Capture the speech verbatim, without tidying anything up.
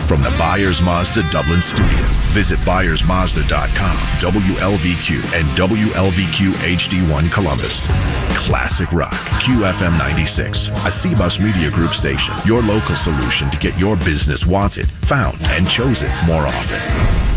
From the Byers Mazda Dublin studio, visit Byers Mazda dot com, W L V Q, and W L V Q H D one Columbus. Classic rock, Q F M ninety-six, a C B U S Media Group station. Your local solution to get your business wanted, found, and chosen more often.